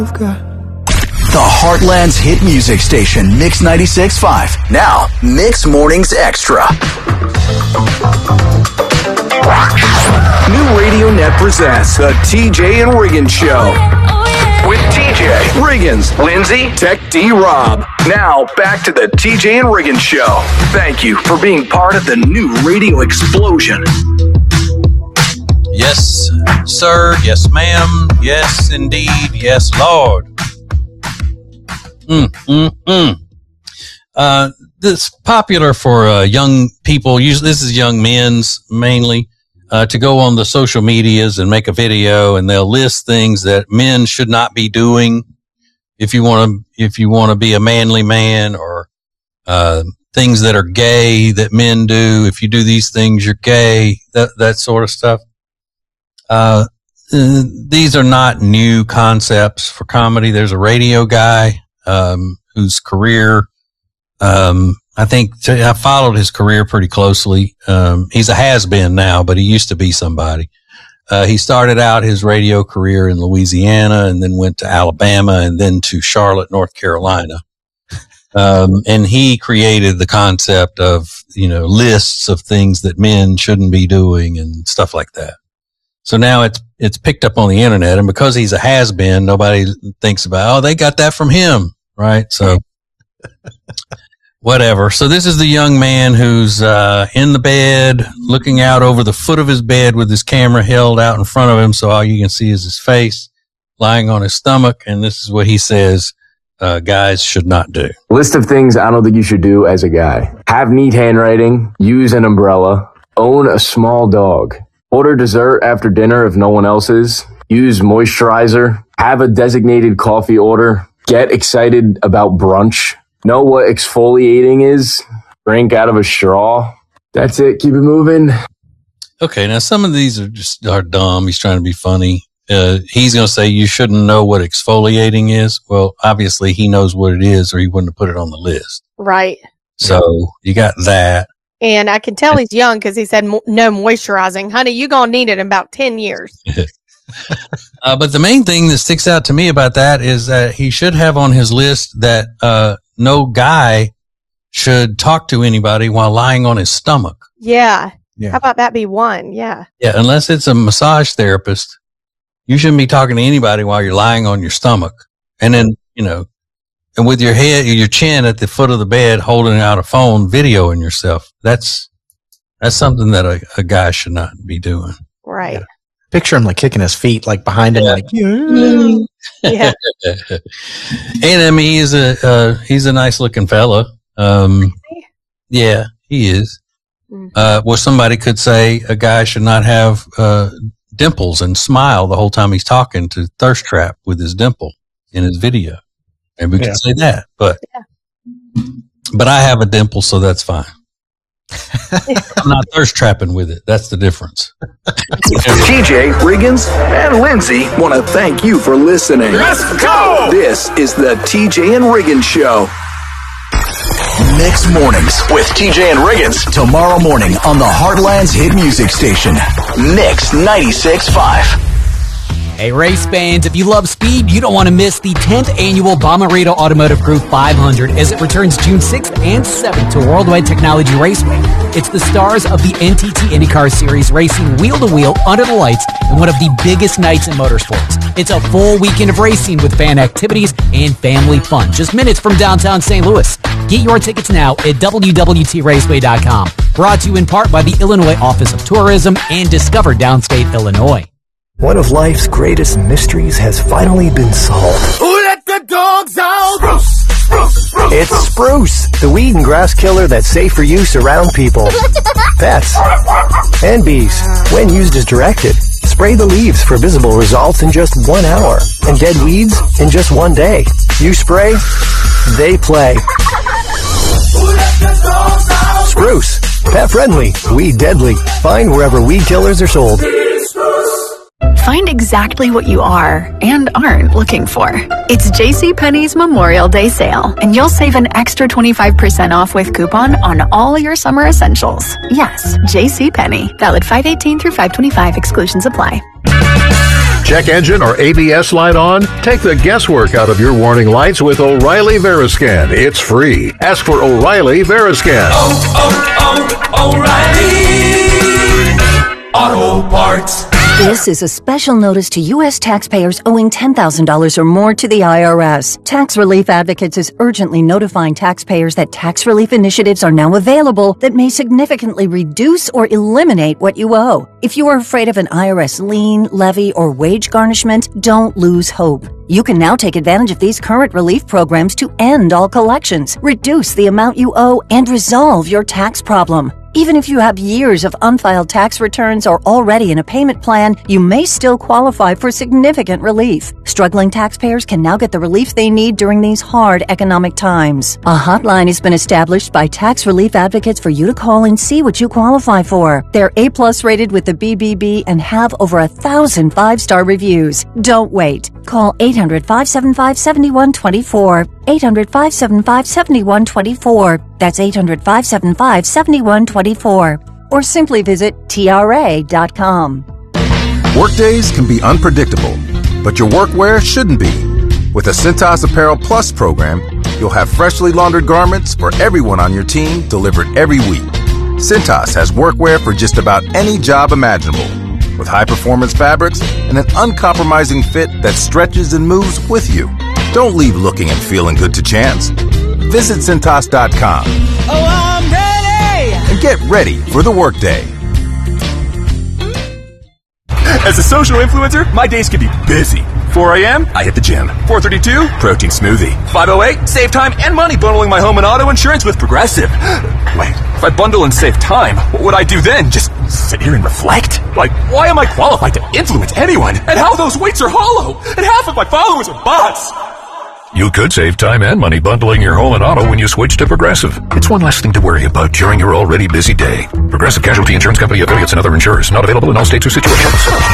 The Heartland's hit music station, Mix 96.5. Now, Mix Mornings Extra. New Radio Net presents the TJ and Riggins Show. With TJ, Riggins, Lindsay, Tech D Rob. Now, back to the TJ and Riggins Show. Thank you for being part of the new radio explosion. Yes, sir. Yes, ma'am. Yes, indeed. Yes, Lord. This popular for young people. Usually, this is young men's mainly. To go on the social medias and make a video, and they'll list things that men should not be doing. If you want to be a manly man, or things that are gay that men do. If you do these things, you're gay. That sort of stuff. These are not new concepts for comedy. There's a radio guy whose career, I think I followed his career pretty closely. He's a has-been now, but he used to be somebody. He started out his radio career in Louisiana and then went to Alabama and then to Charlotte, North Carolina. And he created the concept of, lists of things that men shouldn't be doing and stuff like that. So now it's picked up on the internet, and because he's a has-been, nobody thinks about, they got that from him, right? So whatever. So this is the young man who's in the bed, looking out over the foot of his bed with his camera held out in front of him, so all you can see is his face, lying on his stomach, and this is what he says guys should not do. List of things I don't think you should do as a guy. Have neat handwriting, use an umbrella, own a small dog, order dessert after dinner if no one else is, use moisturizer, have a designated coffee order, get excited about brunch, know what exfoliating is, drink out of a straw. That's it. Keep it moving. Okay, now some of these are dumb. He's trying to be funny. He's going to say you shouldn't know what exfoliating is. Well, obviously he knows what it is, or he wouldn't have put it on the list. Right. So you got that. And I can tell he's young because he said no moisturizing. Honey, you're going to need it in about 10 years. But the main thing that sticks out to me about that is that he should have on his list that no guy should talk to anybody while lying on his stomach. Yeah. How about that be one? Yeah. Yeah, unless it's a massage therapist, you shouldn't be talking to anybody while you're lying on your stomach. And then, and with your head, your chin at the foot of the bed, holding out a phone, videoing yourself. That's something that a guy should not be doing. Right. Yeah. Picture him like kicking his feet, like behind him, like, yeah. And I mean, he's a nice looking fella. Yeah, he is. Well, somebody could say a guy should not have, dimples and smile the whole time he's talking to thirst trap with his dimple in his video. And we could say that, but I have a dimple, so that's fine. I'm not thirst trapping with it. That's the difference. TJ, Riggins, and Lindsay want to thank you for listening. Let's go! This is the TJ and Riggins Show. Mix Mornings with TJ and Riggins. Tomorrow morning on the Heartland's hit music station, Mix 96.5. Hey, race fans, if you love speed, you don't want to miss the 10th annual Bomarito Automotive Group 500 as it returns June 6th and 7th to Worldwide Technology Raceway. It's the stars of the NTT IndyCar Series racing wheel-to-wheel under the lights in one of the biggest nights in motorsports. It's a full weekend of racing with fan activities and family fun, just minutes from downtown St. Louis. Get your tickets now at www.raceway.com. Brought to you in part by the Illinois Office of Tourism and Discover Downstate Illinois. One of life's greatest mysteries has finally been solved. Who let the dogs out? Spruce. It's Spruce, the weed and grass killer that's safe for use around people, pets, and bees. When used as directed, spray the leaves for visible results in just 1 hour, and dead weeds in just 1 day. You spray, they play. Who let the dogs out? Spruce, pet friendly, weed deadly. Find wherever weed killers are sold. Find exactly what you are and aren't looking for. It's JCPenney's Memorial Day sale, and you'll save an extra 25% off with coupon on all your summer essentials. Yes, JCPenney. Valid 5/18 through 5/25. Exclusions apply. Check engine or ABS light on? Take the guesswork out of your warning lights with O'Reilly Veriscan. It's free. Ask for O'Reilly Veriscan. O'Reilly Auto Parts. This is a special notice to U.S. taxpayers owing $10,000 or more to the IRS. Tax Relief Advocates is urgently notifying taxpayers that tax relief initiatives are now available that may significantly reduce or eliminate what you owe. If you are afraid of an IRS lien, levy, or wage garnishment, don't lose hope. You can now take advantage of these current relief programs to end all collections, reduce the amount you owe, and resolve your tax problem. Even if you have years of unfiled tax returns or already in a payment plan, you may still qualify for significant relief. Struggling taxpayers can now get the relief they need during these hard economic times. A hotline has been established by Tax Relief Advocates for you to call and see what you qualify for. They're A+ rated with the BBB and have over 1,000 5-star reviews. Don't wait. Call 800-575-7124. 800-575-7124. That's 800-575-7124. Or simply visit TRA.com. Workdays can be unpredictable, but your workwear shouldn't be. With the Cintas Apparel Plus program, you'll have freshly laundered garments for everyone on your team delivered every week. Cintas has workwear for just about any job imaginable, with high-performance fabrics and an uncompromising fit that stretches and moves with you. Don't leave looking and feeling good to chance. Visit Cintas.com. Oh, I'm ready! And get ready for the workday. As a social influencer, my days can be busy. 4 a.m., I hit the gym. 4:32, protein smoothie. 5:08, save time and money bundling my home and auto insurance with Progressive. Wait, if I bundle and save time, what would I do then? Just sit here and reflect? Like, why am I qualified to influence anyone? And how those weights are hollow? And half of my followers are bots. You could save time and money bundling your home and auto when you switch to Progressive. It's one less thing to worry about during your already busy day. Progressive Casualty Insurance Company, affiliates, and other insurers. Not available in all states or situations.